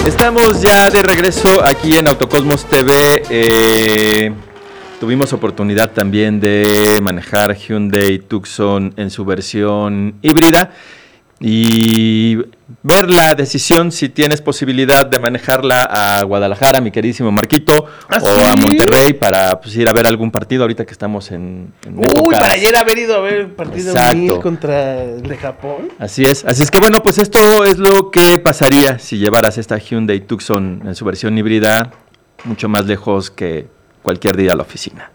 Estamos ya de regreso aquí en Autocosmos TV. Tuvimos oportunidad también de manejar Hyundai Tucson en su versión híbrida y ver la decisión si tienes posibilidad de manejarla a Guadalajara, mi queridísimo Marquito, o a Monterrey para pues, ir a ver algún partido ahorita que estamos en épocas... para ayer haber ido a ver el partido de contra el de Japón. Así es que bueno, pues esto es lo que pasaría si llevaras esta Hyundai Tucson en su versión híbrida mucho más lejos que cualquier día a la oficina.